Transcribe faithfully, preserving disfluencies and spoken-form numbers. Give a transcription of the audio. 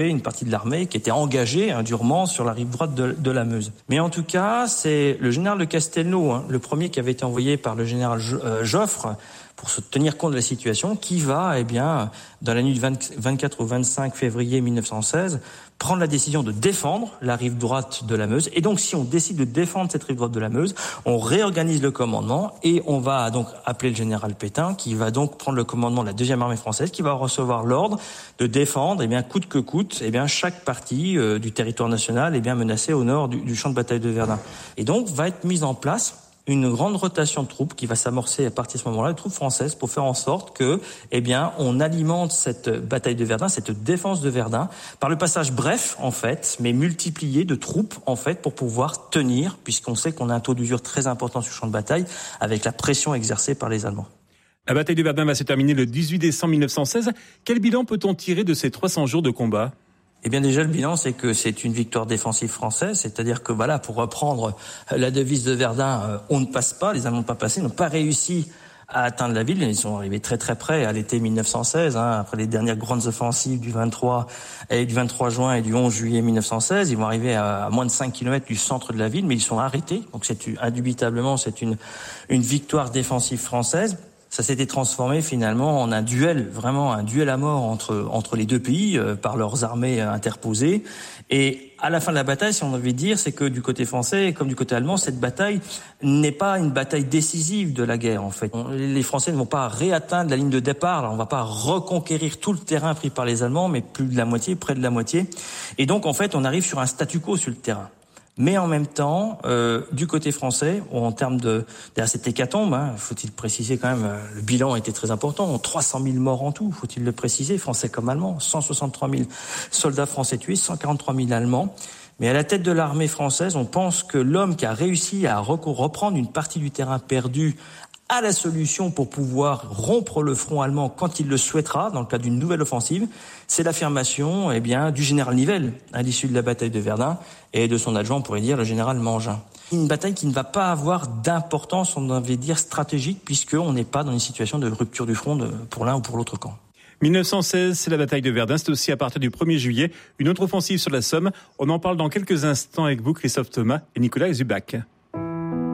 une partie de l'armée qui était engagée hein, durement sur la rive droite de, de la Meuse. Mais en tout cas, c'est le général de Castelnau, hein, le premier qui avait été envoyé par le général jo- euh, Joffre pour se tenir compte de la situation, qui va, eh bien, dans la nuit du vingt, vingt-quatre au vingt-cinq février mille neuf cent seize, prendre la décision de défendre la rive droite de la Meuse. Et donc, si on décide de défendre cette rive droite de la Meuse, on réorganise le commandement et on va donc appeler le général Pétain, qui va donc prendre le commandement de la deuxième armée française, qui va recevoir l'ordre de défendre, eh bien, coûte que coûte, eh bien, chaque partie euh, du territoire national, eh bien, menacée au nord du, du champ de bataille de Verdun. Et donc, va être mise en place une grande rotation de troupes qui va s'amorcer à partir de ce moment-là, les troupes françaises, pour faire en sorte que, eh bien, on alimente cette bataille de Verdun, cette défense de Verdun, par le passage bref, en fait, mais multiplié de troupes, en fait, pour pouvoir tenir, puisqu'on sait qu'on a un taux d'usure très important sur le champ de bataille, avec la pression exercée par les Allemands. La bataille de Verdun va se terminer le dix-huit décembre mille neuf cent seize. Quel bilan peut-on tirer de ces trois cents jours de combat ? Eh bien déjà, le bilan, c'est que c'est une victoire défensive française, c'est-à-dire que voilà, pour reprendre la devise de Verdun, euh, on ne passe pas, les Allemands n'ont pas passé, n'ont pas réussi à atteindre la ville. Ils sont arrivés très très près à l'été mille neuf cent seize, hein, après les dernières grandes offensives du vingt-trois et du vingt-trois juin et du onze juillet mille neuf cent seize. Ils vont arriver à, à moins de cinq kilomètres du centre de la ville, mais ils sont arrêtés. Donc c'est indubitablement c'est une une victoire défensive française. Ça s'était transformé finalement en un duel, vraiment un duel à mort entre entre les deux pays euh, par leurs armées interposées. Et à la fin de la bataille, si on devait dire, c'est que du côté français comme du côté allemand, cette bataille n'est pas une bataille décisive de la guerre en fait. On, les Français ne vont pas réatteindre la ligne de départ, alors on va pas reconquérir tout le terrain pris par les Allemands, mais plus de la moitié, près de la moitié. Et donc en fait, on arrive sur un statu quo sur le terrain. Mais en même temps, euh, du côté français, en termes de derrière cette hécatombe, hein, faut-il préciser quand même, euh, le bilan était très important, trois cent mille morts en tout, faut-il le préciser, français comme allemands, cent soixante-trois mille soldats français tués, cent quarante-trois mille allemands. Mais à la tête de l'armée française, on pense que l'homme qui a réussi à reprendre une partie du terrain perdu à la solution pour pouvoir rompre le front allemand quand il le souhaitera, dans le cadre d'une nouvelle offensive, c'est l'affirmation eh bien, du général Nivelle, à l'issue de la bataille de Verdun, et de son adjoint, on pourrait dire, le général Mangin. Une bataille qui ne va pas avoir d'importance, on devait dire, stratégique, puisqu'on n'est pas dans une situation de rupture du front de, pour l'un ou pour l'autre camp. mille neuf cent seize, c'est la bataille de Verdun. C'est aussi à partir du premier juillet, une autre offensive sur la Somme. On en parle dans quelques instants avec vous, Christophe Thomas et Nicolas Zubac.